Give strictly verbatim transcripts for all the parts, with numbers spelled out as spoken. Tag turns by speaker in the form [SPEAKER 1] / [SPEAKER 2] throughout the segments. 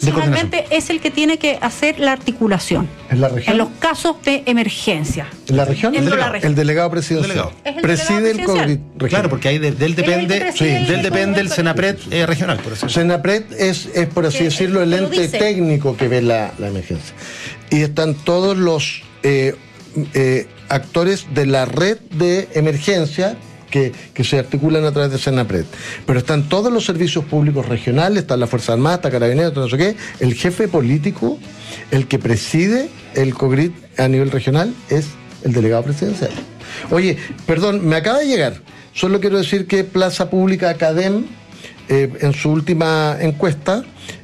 [SPEAKER 1] institucionalmente es el que tiene que hacer la articulación.
[SPEAKER 2] ¿En la región?
[SPEAKER 1] En los casos de emergencia.
[SPEAKER 2] ¿En la región?
[SPEAKER 1] En
[SPEAKER 2] el,
[SPEAKER 1] la
[SPEAKER 2] delegado.
[SPEAKER 1] región.
[SPEAKER 2] el delegado presidencial.
[SPEAKER 3] Delegado.
[SPEAKER 1] Es el
[SPEAKER 2] Preside
[SPEAKER 1] delegado
[SPEAKER 2] el COVID regional.
[SPEAKER 3] Claro, porque ahí de, de él depende,
[SPEAKER 1] Es el que
[SPEAKER 3] sí,
[SPEAKER 1] preside
[SPEAKER 3] de él
[SPEAKER 1] el
[SPEAKER 3] depende el
[SPEAKER 1] COVID.
[SPEAKER 3] Senapred eh, regional, por eso.
[SPEAKER 2] Senapred es, es, por así
[SPEAKER 1] Que,
[SPEAKER 2] decirlo, el
[SPEAKER 1] que lo
[SPEAKER 2] ente
[SPEAKER 1] dice.
[SPEAKER 2] técnico que ve la, la emergencia. Y están todos los eh, eh, actores de la red de emergencia que, que se articulan a través de Senapred. Pero están todos los servicios públicos regionales, está la Fuerza Armada, está Carabineros, no sé qué. El jefe político, el que preside el COGRID a nivel regional, es el delegado presidencial. Oye, perdón, me acaba de llegar. Solo quiero decir que Plaza Pública Academ, eh, en su última encuesta,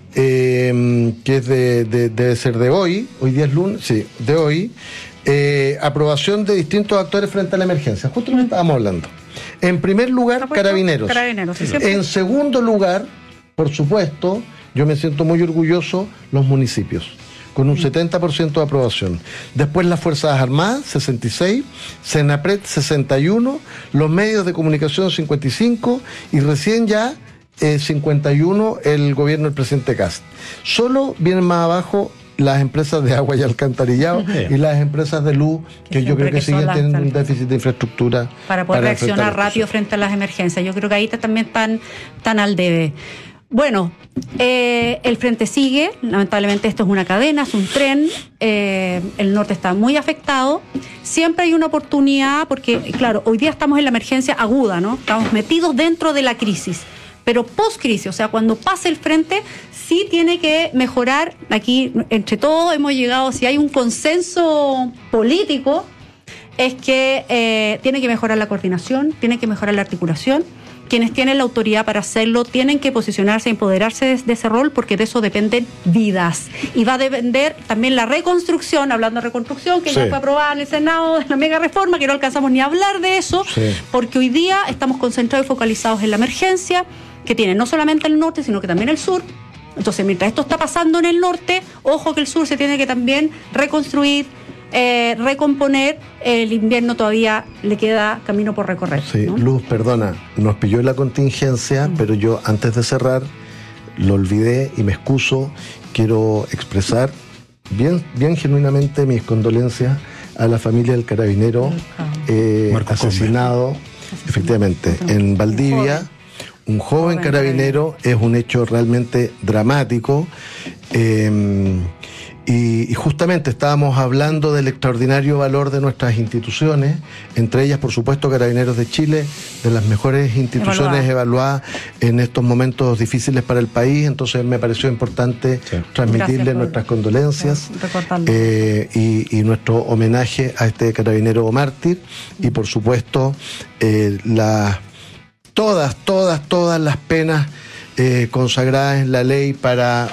[SPEAKER 2] eh, que es de, de, debe ser de hoy, hoy día es lunes, sí, de hoy, eh, aprobación de distintos actores frente a la emergencia. Justo lo que estábamos hablando. En primer lugar, Carabineros.
[SPEAKER 1] Carabineros, sí, siempre.
[SPEAKER 2] En segundo lugar, por supuesto, yo me siento muy orgulloso, los municipios, con un setenta por ciento de aprobación. Después las Fuerzas Armadas, sesenta y seis, Senapred, sesenta y uno, los medios de comunicación, cincuenta y cinco, y recién ya eh, cincuenta y uno el gobierno del presidente Kast. Solo vienen más abajo las empresas de agua y alcantarillado
[SPEAKER 3] Sí.
[SPEAKER 2] y las empresas de luz, que,
[SPEAKER 1] Que
[SPEAKER 2] yo creo
[SPEAKER 1] siempre
[SPEAKER 2] que
[SPEAKER 1] que son
[SPEAKER 2] siguen
[SPEAKER 1] las
[SPEAKER 2] teniendo un
[SPEAKER 1] tan-
[SPEAKER 2] déficit de infraestructura.
[SPEAKER 1] Para poder reaccionar
[SPEAKER 2] enfrentar las
[SPEAKER 1] rápido
[SPEAKER 2] cosas.
[SPEAKER 1] frente a las emergencias. Yo creo que ahí está- también están, están al debe. Bueno, eh, el frente sigue, lamentablemente esto es una cadena, es un tren, eh, el norte está muy afectado, siempre hay una oportunidad, porque claro, hoy día estamos en la emergencia aguda, ¿no? Estamos metidos dentro de la crisis, pero post-crisis, o sea, cuando pase el frente, sí tiene que mejorar, aquí entre todos hemos llegado, si hay un consenso político, es que eh, tiene que mejorar la coordinación, tiene que mejorar la articulación. Quienes tienen la autoridad para hacerlo tienen que posicionarse, empoderarse de, de ese rol, porque de eso dependen vidas. Y va a depender también la reconstrucción, hablando de reconstrucción, que
[SPEAKER 2] Sí.
[SPEAKER 1] ya fue aprobada en el Senado de la mega reforma, que no alcanzamos ni a hablar de eso,
[SPEAKER 2] Sí.
[SPEAKER 1] porque hoy día estamos concentrados y focalizados en la emergencia, que tiene no solamente el norte, sino que también el sur. Entonces, mientras esto está pasando en el norte, ojo que el sur se tiene que también reconstruir, eh, recomponer. El invierno todavía le queda camino por recorrer.
[SPEAKER 2] Sí,
[SPEAKER 1] ¿no?
[SPEAKER 2] Luz, perdona, nos pilló la contingencia,
[SPEAKER 1] Mm.
[SPEAKER 2] pero yo antes de cerrar lo olvidé y me excuso. Quiero expresar bien, bien genuinamente mis condolencias a la familia del carabinero eh,
[SPEAKER 3] Marco
[SPEAKER 2] asesinado, efectivamente, en Valdivia. Un joven
[SPEAKER 1] Joven
[SPEAKER 2] carabinero, es un hecho realmente dramático. eh, Y, y justamente estábamos hablando del extraordinario valor de nuestras instituciones, entre ellas, por supuesto, Carabineros de Chile, de las mejores instituciones evaluadas, en estos momentos difíciles para el país. Entonces me pareció importante
[SPEAKER 3] Sí.
[SPEAKER 2] transmitirle
[SPEAKER 1] Gracias por-
[SPEAKER 2] nuestras condolencias
[SPEAKER 1] por recordarlo.
[SPEAKER 2] eh, y, y nuestro homenaje a este carabinero mártir, y por supuesto eh, las todas, todas, todas las penas eh, consagradas en la ley para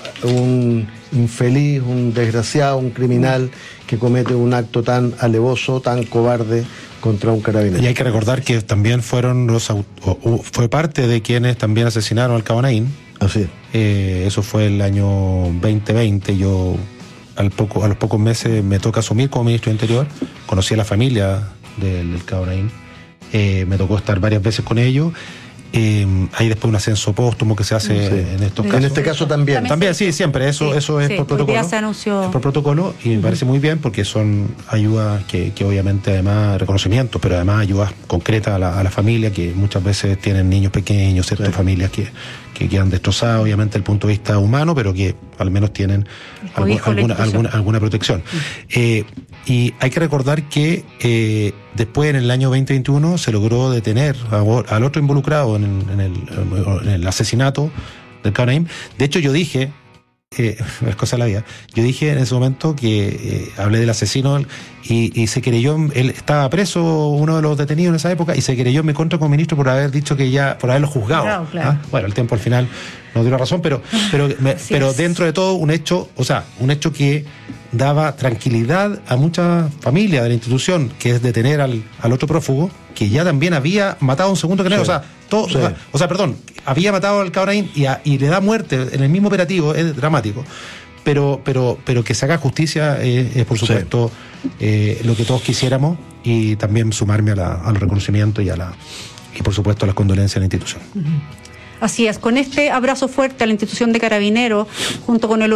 [SPEAKER 2] un infeliz, un desgraciado, un criminal que comete un acto tan alevoso, tan cobarde contra un carabinero.
[SPEAKER 3] Y hay que recordar que también fueron los au- o- o fue parte de quienes también asesinaron al Cabo Naín.
[SPEAKER 2] Así es.
[SPEAKER 3] Eh, eso fue el año veinte veinte. Yo al poco, a los pocos meses me toca asumir como ministro de Interior. Conocí a la familia del, del Cabo Naín. Eh, me tocó estar varias veces con ellos. Eh, hay después un ascenso póstumo que se hace
[SPEAKER 2] Sí.
[SPEAKER 3] en estos
[SPEAKER 1] En
[SPEAKER 3] casos.
[SPEAKER 2] En este caso también.
[SPEAKER 3] También, sí, siempre, eso,
[SPEAKER 1] Sí,
[SPEAKER 3] eso es
[SPEAKER 1] sí,
[SPEAKER 3] por
[SPEAKER 1] hoy día
[SPEAKER 3] protocolo.
[SPEAKER 1] se anunció.
[SPEAKER 3] Es por protocolo y me parece muy bien porque son ayudas que, que obviamente además reconocimientos, pero además ayudas concretas a la, a la familia, que muchas veces tienen niños pequeños, ciertas
[SPEAKER 2] Sí.
[SPEAKER 3] familias que, que quedan destrozadas, obviamente desde el punto de vista humano, pero que al menos tienen
[SPEAKER 1] El
[SPEAKER 3] algu-
[SPEAKER 1] cobijo, la
[SPEAKER 3] alguna,
[SPEAKER 1] institución.
[SPEAKER 3] alguna, alguna protección. Eh, y hay que recordar que eh, después en el año veinte veintiuno se logró detener a- al otro involucrado en el, en el, en el asesinato del Cabo Naín. De hecho, yo dije, eh, es cosa de la vida, yo dije en ese momento que eh, hablé del asesino y, y se querelló, él estaba preso, uno de los detenidos en esa época, y se querelló en mi contra como ministro por haber dicho que ya, por haberlo juzgado.
[SPEAKER 1] Claro, claro.
[SPEAKER 3] ¿Ah? Bueno, el tiempo al final nos dio la razón, pero, pero, me-
[SPEAKER 1] Así
[SPEAKER 3] pero
[SPEAKER 1] es.
[SPEAKER 3] dentro de todo un hecho, o sea, un hecho que daba tranquilidad a muchas familias de la institución, que es detener al, al otro prófugo, que ya también había matado a un segundo carabinero,
[SPEAKER 2] Sí.
[SPEAKER 3] o sea, todo,
[SPEAKER 2] Sí.
[SPEAKER 3] o sea, o sea, perdón, había matado al Cabo Naín y, a- y le da muerte en el mismo operativo, es dramático. Pero, pero, pero que se haga justicia es, es, por supuesto, eh, lo que todos quisiéramos, y también sumarme a la, al reconocimiento y a la y por supuesto a las condolencias a la institución.
[SPEAKER 1] Así es, con este abrazo fuerte a la institución de Carabineros, junto con el